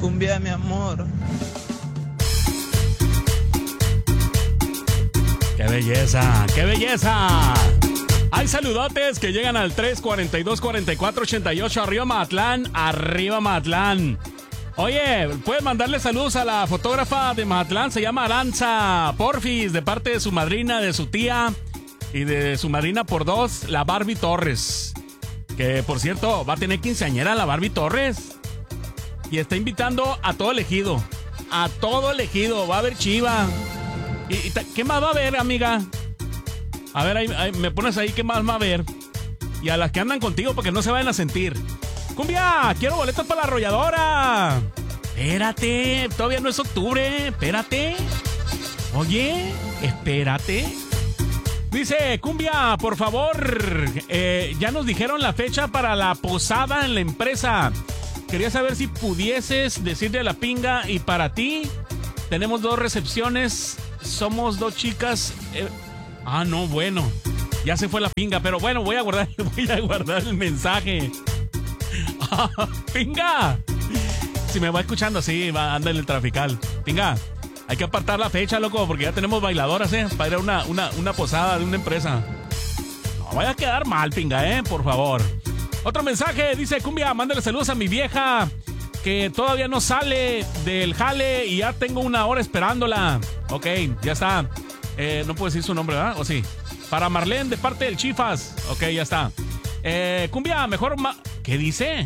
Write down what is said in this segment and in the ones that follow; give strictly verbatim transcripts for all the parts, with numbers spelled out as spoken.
cumbia, mi amor. ¡Qué belleza! ¡Qué belleza! Hay saludotes que llegan al tres cuarenta y dos, cuarenta y cuatro, ochenta y ocho. Arriba Mazatlán, arriba Mazatlán. Oye, puedes mandarle saludos a la fotógrafa de Mazatlán. Se llama Aranza Porfis, de parte de su madrina, de su tía y de su madrina por dos, la Barbie Torres. Que, por cierto, va a tener quinceañera la Barbie Torres. Y está invitando a todo el ejido. A todo el ejido. Va a haber chiva. ¿Y, y qué más va a haber, amiga? A ver, ahí, ahí, me pones ahí qué más va a haber. Y a las que andan contigo para que no se vayan a sentir. ¡Cumbia! ¡Quiero boletos para la arrolladora! Espérate, todavía no es octubre. Espérate. Oye, espérate. Dice, Cumbia, por favor, eh, ya nos dijeron la fecha para la posada en la empresa. Quería saber si pudieses decirle a la pinga. Y para ti, tenemos dos recepciones. Somos dos chicas. Eh, ah, no, bueno. Ya se fue la pinga, pero bueno, voy a guardar, voy a guardar el mensaje. Ah, pinga. Si me va escuchando, sí, va, anda en el trafical. Pinga, hay que apartar la fecha, loco, porque ya tenemos bailadoras, ¿eh? Para ir a una, una, una posada de una empresa. No vaya a quedar mal, pinga, ¿eh? Por favor. Otro mensaje, dice Cumbia, mándale saludos a mi vieja, que todavía no sale del jale y ya tengo una hora esperándola. Ok, ya está. Eh, no puedo decir su nombre, ¿verdad? ¿O sí? Para Marlene, de parte del Chifas. Ok, ya está. Eh, Cumbia, mejor... Ma- ¿Qué dice?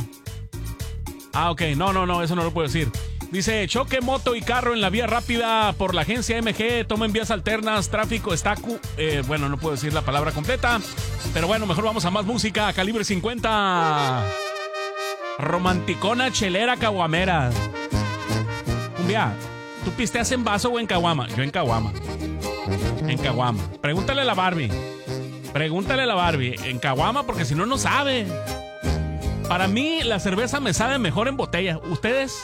Ah, ok. No, no, no, eso no lo puedo decir. Dice, choque moto y carro en la vía rápida por la agencia M G. Tomen vías alternas, tráfico está... Cu- eh, bueno, no puedo decir la palabra completa. Pero bueno, mejor vamos a más música. Calibre cincuenta. Romanticona, chelera, caguamera. Cumbia, ¿tú pisteas en vaso o en caguama? Yo en caguama. En caguama. Pregúntale a la Barbie. Pregúntale a la Barbie. En caguama, porque si no, no sabe. Para mí, la cerveza me sabe mejor en botella. ¿Ustedes?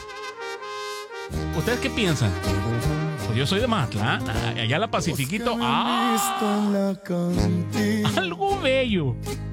¿Ustedes qué piensan? Pues yo soy de Mazatlán. Allá la Pacifiquito. ¡Ah! Algo bello.